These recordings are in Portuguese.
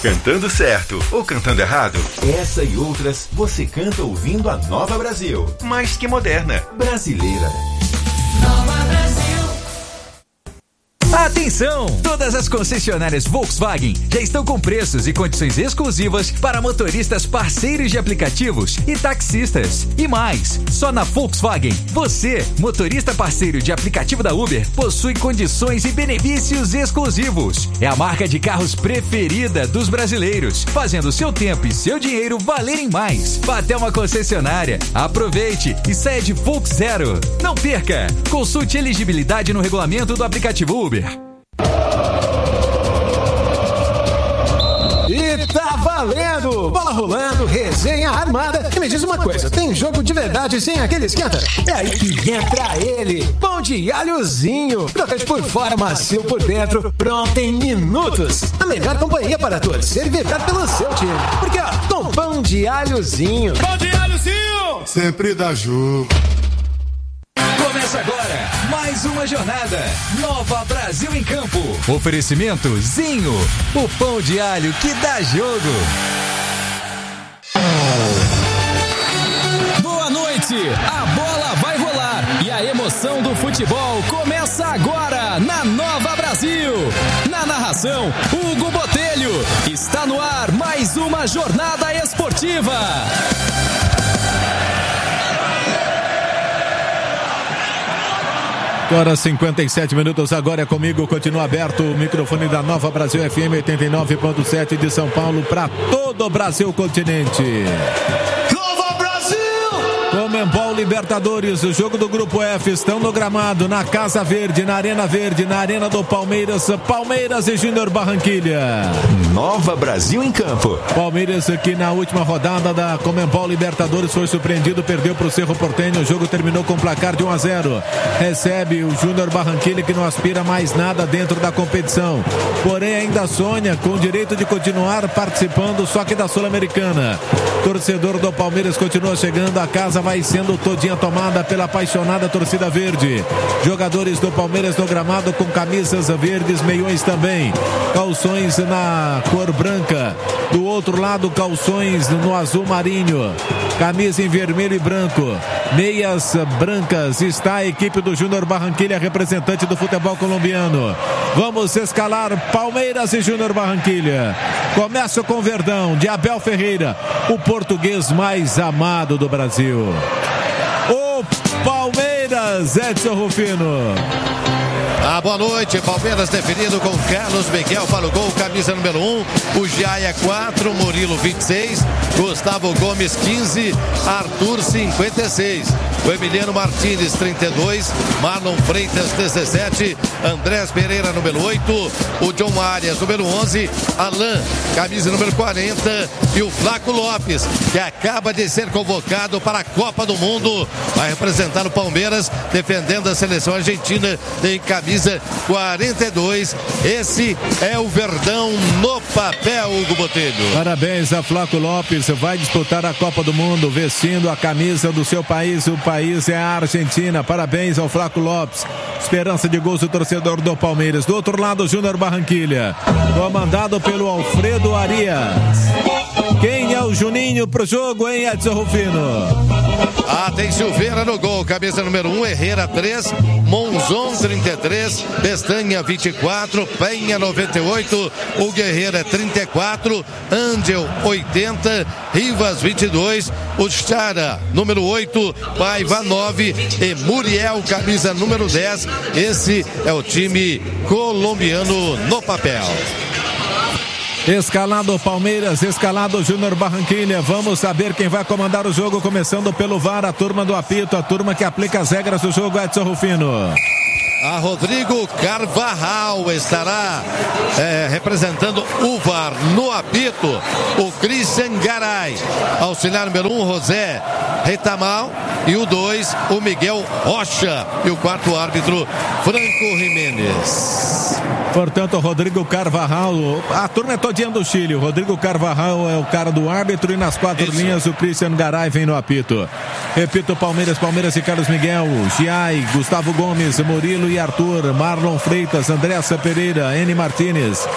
Cantando certo ou cantando errado? Essa e outras você canta ouvindo a Nova Brasil. Mais que moderna. Brasileira. Nova Brasil. Atenção! Todas as concessionárias Volkswagen já estão com preços e condições exclusivas para motoristas parceiros de aplicativos e taxistas. E mais, só na Volkswagen, você, motorista parceiro de aplicativo da Uber, possui condições e benefícios exclusivos. É a marca de carros preferida dos brasileiros, fazendo seu tempo e seu dinheiro valerem mais. Vá até uma concessionária, aproveite e saia de Volks Zero. Não perca! Consulte elegibilidade no regulamento do aplicativo Uber. E tá valendo! Bola rolando, resenha armada. E me diz uma coisa, tem jogo de verdade sem aquele esquenta? É aí que entra ele, pão de alhozinho. Crocante por fora, macio por dentro, pronto em minutos. A melhor companhia para torcer e vibrar pelo seu time. Porque ó, com pão de alhozinho. Pão de alhozinho! Sempre dá jogo. Começa agora mais uma jornada. Nova Brasil em Campo. Oferecimento Zinho, o pão de alho que dá jogo. Boa noite, a bola vai rolar e a emoção do futebol começa agora na Nova Brasil. Na narração, Hugo Botelho. Está no ar mais uma jornada esportiva. Agora 57 minutos, agora é comigo, continua aberto o microfone da Nova Brasil FM 89.7 de São Paulo para todo o Brasil continente. Nova Brasil! Comembol Libertadores, o jogo do Grupo F, estão no gramado, na Casa Verde, na Arena do Palmeiras, Palmeiras e Júnior Barranquilha. Nova Brasil em Campo. Palmeiras que na última rodada da Comembol Libertadores foi surpreendido, perdeu para o Cerro Porteño, o jogo terminou com placar de 1-0. Recebe o Júnior Barranquilla, que não aspira mais nada dentro da competição, porém ainda sonha com o direito de continuar participando, só que da Sul-Americana. Torcedor do Palmeiras continua chegando, a casa vai sendo todinha tomada pela apaixonada torcida verde. Jogadores do Palmeiras no gramado com camisas verdes, meiões também, calções na cor branca, do outro lado calções no azul marinho, camisa em vermelho e branco, meias brancas. Está a equipe do Júnior Barranquilla, representante do futebol colombiano. Vamos escalar Palmeiras e Júnior Barranquilla. Começa com o Verdão de Abel Ferreira, o português mais amado do Brasil. O Palmeiras, Edson Rufino. Boa noite, Palmeiras definido com Carlos Miguel para o gol, camisa número 1, o Jaia 4, Murilo 26, Gustavo Gomes 15, Arthur 56, o Emiliano Martínez 32, Marlon Freitas 17, Andrés Pereira número 8, o John Arias número 11, Alain, camisa número 40 e o Flaco Lopes, que acaba de ser convocado para a Copa do Mundo, vai representar o Palmeiras defendendo a seleção argentina em camisa 42. Esse é o Verdão no papel, Hugo Botelho. Parabéns a Flaco Lopes, vai disputar a Copa do Mundo vestindo a camisa do seu país, o país é a Argentina. Parabéns ao Flaco Lopes, esperança de gols do torcedor do Palmeiras. Do outro lado, Júnior Barranquilla, comandado pelo Alfredo Arias. Quem é o Juninho pro jogo, hein, Edson Rufino? Tem Silveira no gol, camisa número 1, Herrera 3, Monzon 33, Pestanha 24, Penha 98, o Guerreiro 34, Angel 80, Rivas 22, o Chara número 8, Paiva 9 e Muriel, camisa número 10. Esse é o time colombiano no papel. Escalado Palmeiras, escalado Júnior Barranquilla. Vamos saber quem vai comandar o jogo, começando pelo VAR, a turma do apito, a turma que aplica as regras do jogo, Edson Rufino. A Rodrigo Carvajal estará representando o VAR no apito, o Christian Garay, auxiliar número 1, José Retamal, e o 2, o Miguel Rocha, e o quarto árbitro, Franco Jiménez. Portanto, o Rodrigo Carvajal, a turma é todinha do Chile. O Rodrigo Carvajal é o cara do árbitro e nas quatro linhas o Christian Garay vem no apito. Repito, Palmeiras e Carlos Miguel, Giai, Gustavo Gomes, Murilo e Arthur, Marlon Freitas, Andressa Pereira, N. Martínez,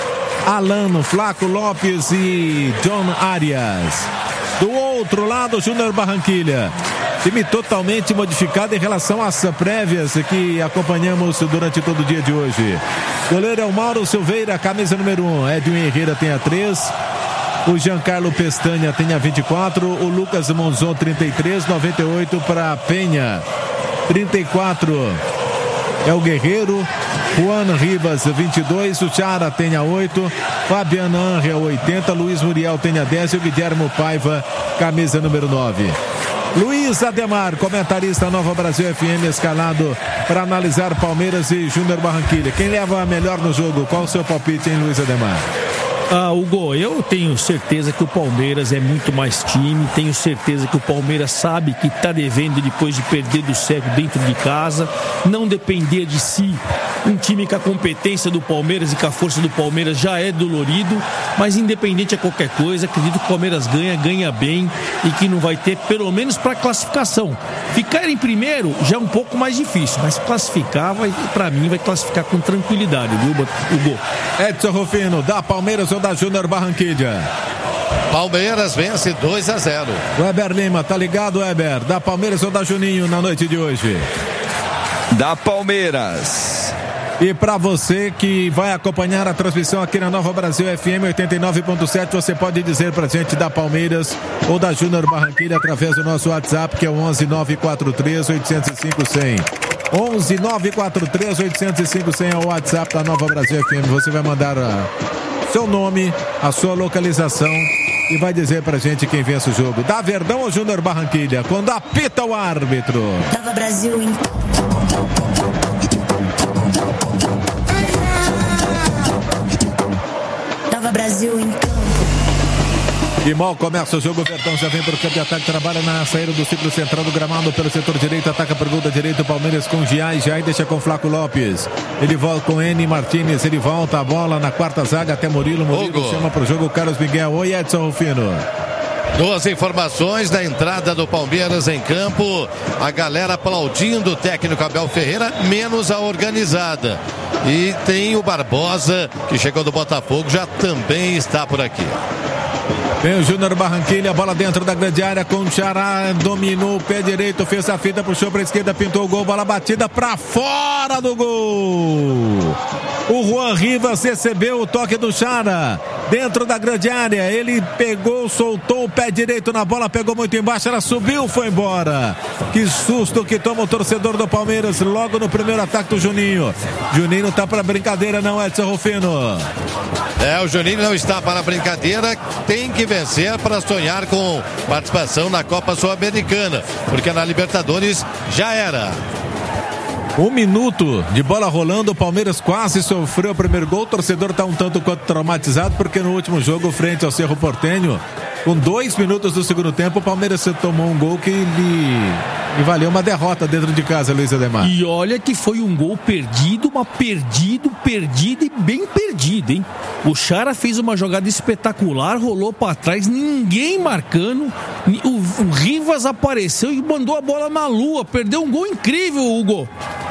Alano, Flaco Lopes e John Arias. Do outro lado, Júnior Barranquilla. Time totalmente modificado em relação às prévias que acompanhamos durante todo o dia de hoje. Goleiro é o Mauro Silveira, camisa número 1. Edwin Herrera tem a 3. O Giancarlo Pestanha tem a 24. O Lucas Monzon, 33. 98 para Penha. 34 é o Guerreiro. Juan Rivas, 22. O Chara tem a 8. Fabiano Angel, 80. Luiz Muriel tem a 10. E o Guilherme Paiva, camisa número 9. Luiz Ademar, comentarista Nova Brasil FM, escalado para analisar Palmeiras e Júnior Barranquilla. Quem leva a melhor no jogo? Qual o seu palpite, hein, Luiz Ademar? Hugo, eu tenho certeza que o Palmeiras é muito mais time, tenho certeza que o Palmeiras sabe que está devendo depois de perder do Cego dentro de casa, não depender de si. Um time com a competência do Palmeiras e com a força do Palmeiras já é dolorido, mas independente de qualquer coisa, acredito que o Palmeiras ganha bem e que não vai ter, pelo menos para classificação. Ficar em primeiro já é um pouco mais difícil, mas classificar, para mim, vai classificar com tranquilidade, viu, Hugo? Edson Rufino, da Palmeiras ou da Júnior Barranquilla? Palmeiras vence 2-0. Weber Lima, tá ligado, Weber? Da Palmeiras ou da Juninho na noite de hoje? Da Palmeiras. E para você que vai acompanhar a transmissão aqui na Nova Brasil FM 89.7, você pode dizer pra gente da Palmeiras ou da Júnior Barranquilla através do nosso WhatsApp, que é o 11 943 805 100. 11 943 805 100 é o WhatsApp da Nova Brasil FM. Você vai mandar seu nome, a sua localização e vai dizer pra gente quem vence o jogo. Da Verdão ou Júnior Barranquilla? Quando apita o árbitro. Nova Brasil em... Brasil em campo. E mal começa o jogo, o Verdão já vem para o campo de ataque, trabalha na saída do ciclo central do gramado pelo setor direito, ataca por gol da direita, o Palmeiras com Giai deixa com Flaco Lopes, ele volta com N Martínez, ele volta a bola na quarta zaga até Murilo chama para o jogo Carlos Miguel. Oi, Edson Rufino. Duas informações da entrada do Palmeiras em campo, a galera aplaudindo o técnico Abel Ferreira, menos a organizada. E tem o Barbosa, que chegou do Botafogo, já também está por aqui. Vem o Júnior Barranquilla, bola dentro da grande área com o Xará, dominou o pé direito, fez a fita, puxou para a esquerda, pintou o gol, bola batida para fora do gol. O Juan Rivas recebeu o toque do Xará dentro da grande área, ele pegou, soltou o pé direito na bola, pegou muito embaixo, ela subiu, foi embora. Que susto que toma o torcedor do Palmeiras logo no primeiro ataque do Juninho. Juninho não tá para brincadeira não, Edson Rufino. O Juninho não está para brincadeira, tem que vencer para sonhar com participação na Copa Sul-Americana, porque na Libertadores já era. 1 minuto de bola rolando, o Palmeiras quase sofreu o primeiro gol, o torcedor está um tanto quanto traumatizado, porque no último jogo, frente ao Cerro Porteño, com 2 minutos do segundo tempo, o Palmeiras tomou um gol que lhe valeu uma derrota dentro de casa, Luiz Ademar. E olha que foi um gol perdido, perdido e bem perdido, hein? O Xará fez uma jogada espetacular, rolou para trás, ninguém marcando, o Rivas apareceu e mandou a bola na lua, perdeu um gol incrível, Hugo.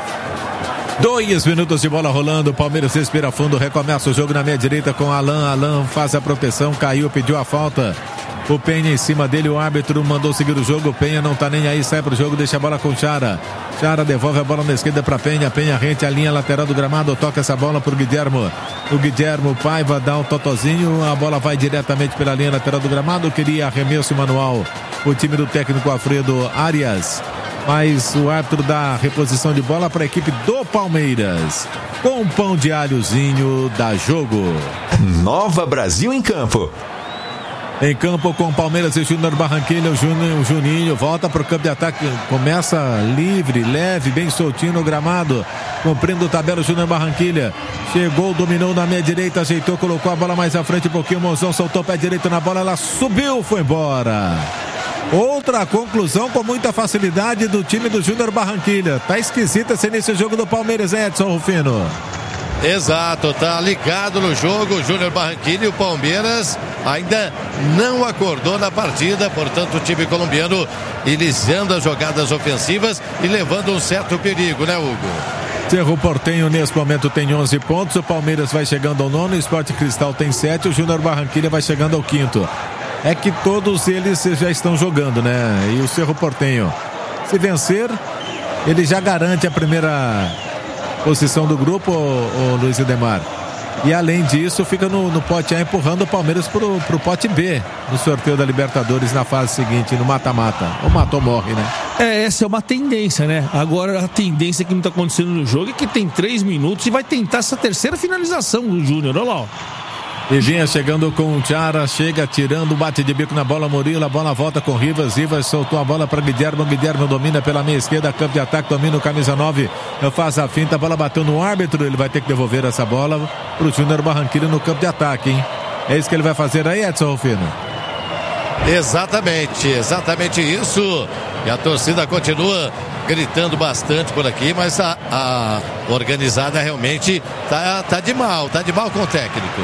2 minutos de bola rolando, o Palmeiras respira fundo, recomeça o jogo na meia direita com Alan faz a proteção, caiu, pediu a falta. O Penha em cima dele, o árbitro mandou seguir o jogo, o Penha não tá nem aí, sai pro jogo, deixa a bola com o Xará. Xará devolve a bola na esquerda para Penha rente a linha lateral do gramado, toca essa bola pro Guilhermo. O Guilhermo Paiva dá um totozinho, a bola vai diretamente pela linha lateral do gramado, queria arremesso manual o time do técnico Alfredo Arias, mas o árbitro dá reposição de bola para a equipe do Palmeiras. Com pão de alhozinho da jogo. Nova Brasil em campo. Em campo com Palmeiras e Júnior Barranquilla, o Juninho volta para o campo de ataque, começa livre, leve, bem soltinho no gramado, cumprindo o tabela o Júnior Barranquilla, chegou, dominou na meia direita, ajeitou, colocou a bola mais à frente um pouquinho, o Monzão soltou o pé direito na bola, ela subiu, foi embora. Outra conclusão com muita facilidade do time do Júnior Barranquilla. Tá esquisito esse início do jogo do Palmeiras, Edson Rufino. Exato, tá ligado no jogo o Júnior Barranquilla e o Palmeiras ainda não acordou na partida, portanto o time colombiano iniciando as jogadas ofensivas e levando um certo perigo, né, Hugo? Cerro Porteño nesse momento tem 11 pontos, o Palmeiras vai chegando ao 9º, o Sport Cristal tem 7, o Júnior Barranquilla vai chegando ao 5º. É que todos eles já estão jogando, né? E o Cerro Porteño, se vencer, ele já garante a primeira posição do grupo, o Luiz Edemar. E além disso, fica no pote A empurrando o Palmeiras pro pote B no sorteio da Libertadores na fase seguinte, no mata-mata. Ou matou, morre, né? Essa é uma tendência, né? Agora a tendência que não está acontecendo no jogo é que tem 3 minutos e vai tentar essa terceira finalização do Júnior. Olha lá, ó. E vinha chegando com o Chara, chega tirando, bate de bico na bola, Murilo, a bola volta com Rivas soltou a bola para Guilherme domina pela meia esquerda, campo de ataque, domina o camisa 9, faz a finta, a bola bateu no árbitro, ele vai ter que devolver essa bola pro Júnior Barranquilla no campo de ataque, hein? É isso que ele vai fazer aí, Edson Rufino? Exatamente isso, e a torcida continua gritando bastante por aqui, mas a organizada realmente tá de mal com o técnico.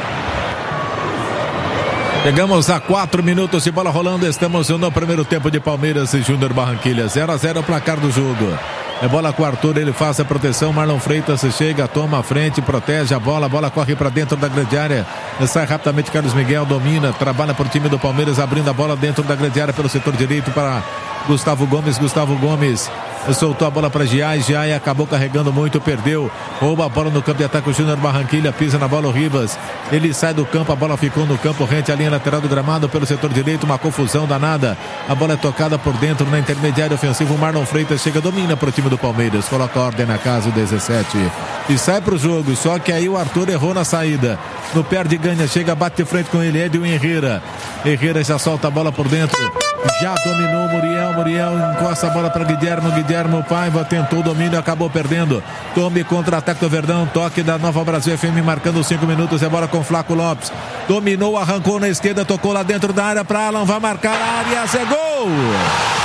Chegamos a 4 minutos de bola rolando. Estamos no primeiro tempo de Palmeiras e Júnior Barranquilla. 0-0 o placar do jogo. É bola com o Arthur, ele faz a proteção. Marlon Freitas chega, toma a frente, protege a bola corre para dentro da grande área. Sai rapidamente Carlos Miguel, domina, trabalha por time do Palmeiras, abrindo a bola dentro da grande área pelo setor direito para Gustavo Gomes. Soltou a bola para Giai acabou carregando muito, perdeu, rouba a bola no campo de ataque, o Júnior Barranquilla pisa na bola, o Rivas, ele sai do campo, a bola ficou no campo rente à linha lateral do gramado pelo setor direito, uma confusão danada, a bola é tocada por dentro na intermediária ofensiva, o Marlon Freitas chega, domina para o time do Palmeiras, coloca ordem na casa, o 17 e sai pro jogo, só que aí o Arthur errou na saída, no perde ganha, chega, bate de frente com ele, Edil Herrera já solta a bola por dentro, já dominou Muriel encosta a bola para Guilherme Paiva tentou o domínio, acabou perdendo. Tome contra-ataque do Verdão, toque da Nova Brasil FM marcando 5 minutos, é bola com Flaco Lopes, dominou, arrancou na esquerda, tocou lá dentro da área para Alan, vai marcar a área, é gol!